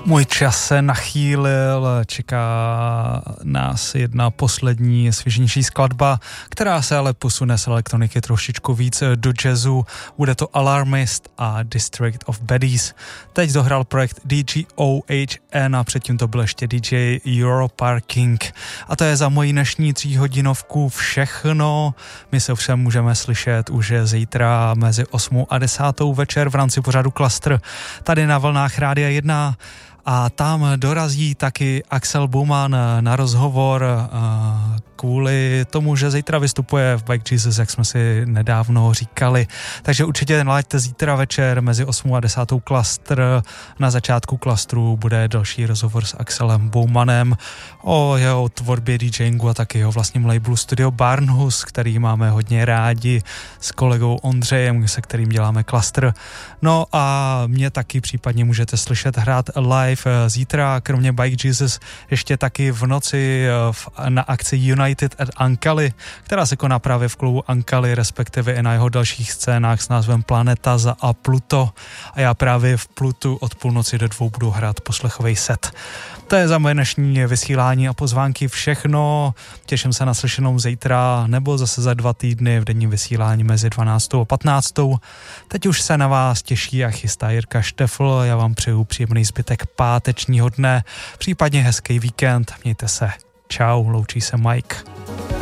Můj čas se nachýlil, čeká nás jedna poslední svěžnější skladba, která se ale posune z elektroniky trošičku víc do jazzu. Bude to Alarmist a District of Baddies. Teď dohrál projekt DGOHN a předtím to byl ještě DJ Europarking. A to je za moji dnešní 3hodinovku všechno. My se ovšem můžeme slyšet už zítra mezi 8 a 10 večer v rámci pořadu Klastr tady na vlnách Rádia 1. A tam dorazí taky Axel Baumann na rozhovor kvůli tomu, že zítra vystupuje v Bike Jesus, jak jsme si nedávno říkali. Takže určitě laďte zítra večer mezi 8 a 10 klastr. Na začátku klastru bude další rozhovor s Axelem Baumannem o jeho tvorbě DJingu a taky jeho vlastním labelu Studio Barnhus, který máme hodně rádi s kolegou Ondřejem, se kterým děláme klastr. No a mě taky případně můžete slyšet hrát live zítra, kromě Bike Jesus, ještě taky v noci na akci United at Ankali, která se koná právě v klubu Ankali, respektive i na jeho dalších scénách s názvem Planeta Za a Pluto. A já právě v Plutu od půlnoci do 2 budu hrát poslechovej set. To je za moje dnešní vysílání a pozvánky všechno. Těším se na slyšenou zítra nebo zase za 2 týdny v denním vysílání mezi 12 a 15. Teď už se na vás těší a chystá Jirka Štefl. Já vám přeju příjemný zbytek pátečního dne, případně hezký víkend. Mějte se. Čau, loučí se Mike.